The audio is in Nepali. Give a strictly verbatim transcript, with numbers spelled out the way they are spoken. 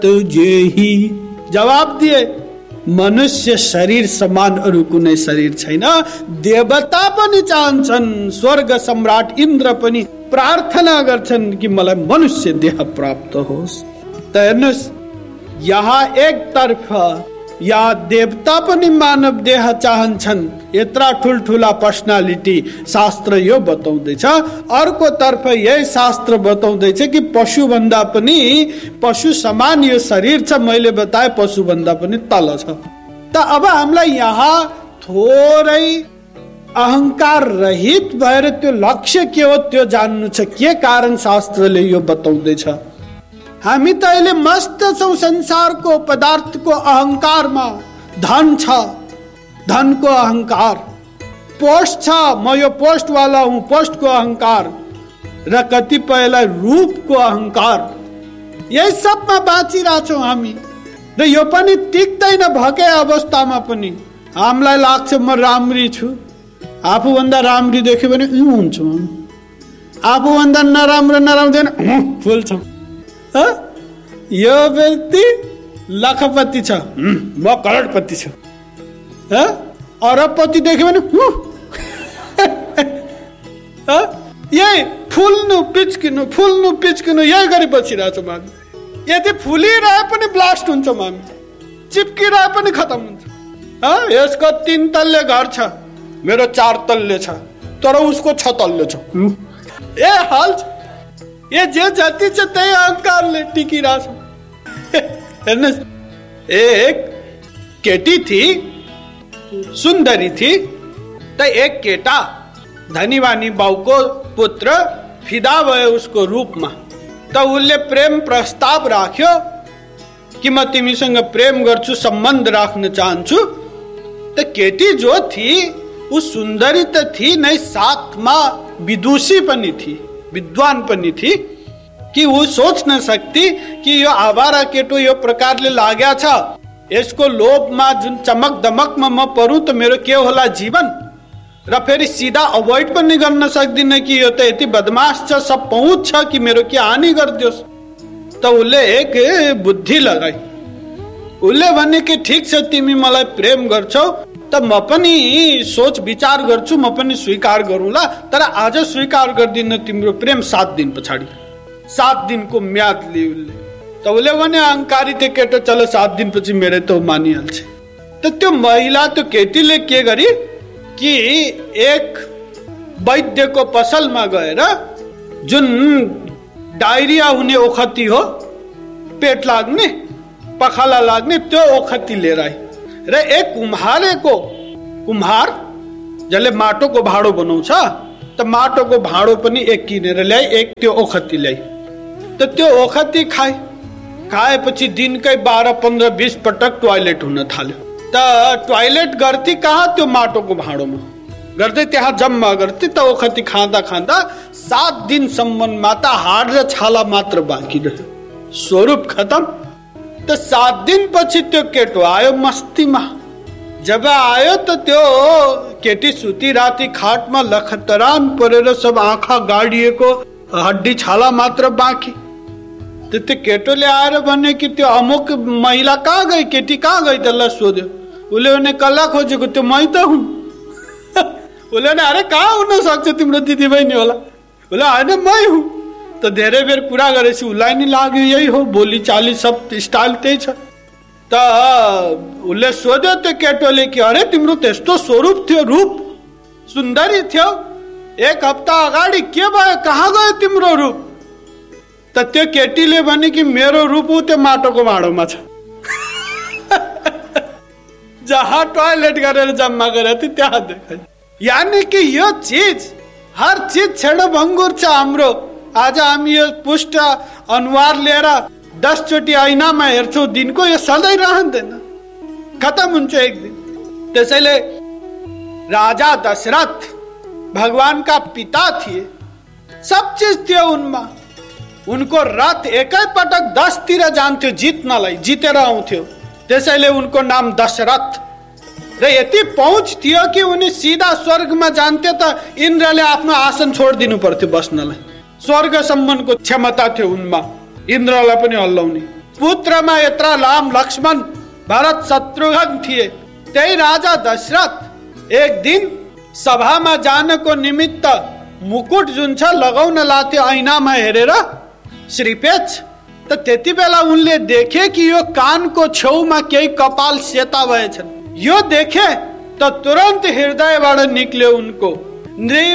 तुझे ही जवाब दिए, मनुष्य शरीर समान अरू कुनै शरीर छैन। देवता पनि चाहन्छन्, स्वर्ग सम्राट इन्द्र पनि प्रार्थना गर्छन् कि मलाई मनुष्य देह प्राप्त होस्। त हेर्नुहोस्, यहाँ एक तर्फ या देवता पनि मानव देह चाहन्छन्, यत्रा ठुलठुला पर्सनालिटी शास्त्र यो बताउँदैछ। अर्को तर्फ यही शास्त्र बताउँदैछ कि पशु भन्दा पनि पशु समान यो शरीर छ, मैले बताए पशु भन्दा पनि तल छ। त अब हामीलाई यहाँ थोरै अहंकार रहित भएर त्यो लक्ष्य के हो त्यो जान्नु छ, के कारण शास्त्रले यो बताउँदैछ। हामी त अहिले मस्त छौं संसारको पदार्थको अहंकारमा। धन छ, धनको अहंकार, पोस्ट छ, म यो पोस्ट वाला हुँ, पोस्टको अहंकार, र कतिपयलाई रूपको अहंकार। यही सबमा बाँचिरहेछौँ हामी, र यो पनि टिक्दैन भएकै अवस्थामा पनि। हामीलाई लाग्छ म राम्री छु, आफूभन्दा राम्री देख्यो भने हुन्छ, आफूभन्दा नराम्रो नराम्रो फुल्छ। यो व्यक्ति लखपति छ, म करोडपति छु, अरबपति देख्यो भने यही फुल्नु पिच्किनु फुल्नु पिच्किनु यही गरी बसिरहेछौँ हामी। यदि फुलिरहे पनि ब्लास्ट हुन्छ, हामी चिप्किरहे पनि खतम हुन्छ। यसको तीन तल्ले घर छ, मेरो चार तल्ले छ, तर उसको छ तल्ले छ। ए हाल ये जे जति छ त्यही अहंकारले टिकिरहेछ। हेर्नुहोस्, एक केटी थी, सुन्दरी थी, त एक केटा धनीवानी बाउको पुत्र फिदा भयो उसको रूपमा। त उसले प्रेम प्रस्ताव राख्यो कि म तिमीसँग प्रेम गर्छु, सम्बन्ध राख्न चाहन्छु। त केटी जो थी उस सुन्दरी त थी नै, साथमा विदुषी पनि थी, विद्वान पनि थी, कि वो सोच न सकती कि यो आवारा केटो यो प्रकारले लाग्या छ, यसको लोभमा जुन चमक दमकमा म परू त मेरो के होला जीवन। र फेरि सिधा अभोइड पनि गर्न सक्दिन कि यो त यति बदमाश छ, सब पहुँच छ कि मेरो के हानि गरिदियोस्। त उसले एक बुद्धि लगाई, उसले भने कि ठिक छ, तिमी मलाई प्रेम गर्छौ त म पनि सोच विचार गर्छु, म पनि स्वीकार गरौँला, तर आज स्वीकार गर्दिन तिम्रो प्रेम। सात दिन पछाडि सात दिनको म्याद लिए उसले। त उसले भने अहंकारी त्यो केटो, चलो सात दिन पछि मेरो त मानिहाल्छ। त त्यो महिला त्यो केटीले के गरी कि एक वैद्यको पसलमा गएर जुन डायरिया हुने ओखती हो, पेट लाग्ने पखाला लाग्ने, त्यो ओखती लिएर आई। र एक कुम्हारेको कुम्हार जसले माटोको भाँडो बनाउँछ, त माटोको भाँडो पनि एक किनेर ल्याई, एक त्यो ओखती ल्याई। त त्यो ओखती खाए, खाएपछि दिनकै बाह्र पन्ध्र बिस पटक टोयलेट हुन थाल्यो। त टोयलेट गर्थे कहाँ, त्यो माटोको भाँडोमा गर्दै त्यहाँ जम्मा गर्थे। त ओखती खाँदा खाँदा सात दिनसम्म माता हाड र छाला मात्र बाँकी रह्यो, स्वरूप खतम। त सात दिन पछि त्यो केटो आयो मस्तीमा। जब आयो त त्यो केटी सुती राती खाटमा लखतरान परेर सब आँखा गाडिएको, हड्डी छाला मात्र बाँकी। त त्यो केटोले आएर भने कि त्यो अमुक महिला कहाँ गई, केटी कहाँ गई, त्यसलाई सोध्यो। उसले भने कसलाई खोजेको, त्यो मै त हुँ। उसले भने अरे कहाँ हुन सक्छ, तिम्रो दिदी बहिनी होला। उसले होइन मै हुँ। त धेरै बेर कुरा गरेपछि उसलाई नि लाग्यो यही हो, बोली चाली सब स्टाइल त्यही छ। त उसले सोध्यो त्यो केटोले कि अरे तिम्रो त्यस्तो स्वरूप थियो, रूप सुन्दरी थियो, एक हप्ता अगाडि के भयो, कहाँ गयो तिम्रो रूप? त त्यो केटीले भने कि मेरो रूप त्यो माटोको भाँडोमा छ। जहाँ टोयलेट गरेर जम्मा गरे थियो त्यहाँ देखाइ। यानी कि यो चीज, हर चीज क्षणभङ्गुर छ हाम्रो। आज हामी यो पुष्ट अनुहार लिएर दस चोटि ऐनामा हेर्छौँ दिनको, यो सधैँ रहँदैन, खतम हुन्छ एक दिन। त्यसैले राजा दशरथ भगवानका पिता थिए, सब चीज थियो उनमा। उनको रथ एकै पटक दस तिर जान्थ्यो जित्नलाई, जितेर आउँथ्यो। त्यसैले उनको नाम दशरथ। र यति पहुँच थियो कि उनी सिधा स्वर्गमा जान्थे त इन्द्रले आफ्नो आसन छोडिदिनु पर्थ्यो बस्नलाई। स्वर्गसम्मको क्षमता थियो उनमा, इन्द्रलाई पनि हल्लाउने। पुत्रमा यत्रा राम लक्ष्मण भरत शत्रुघ्न थिए। त्यही राजा दशरथ एक दिन सभामा जानको निमित्त मुकुट जुन छ लगाउन लाथ्यो ऐनामा हेरेर श्रीपेच। त त्यति बेला उनले देखे कि यो कानको छेउमा केही कपाल सेता भएछन्। यो देखे त तुरन्त हृदयबाट निक्ल्यो उनको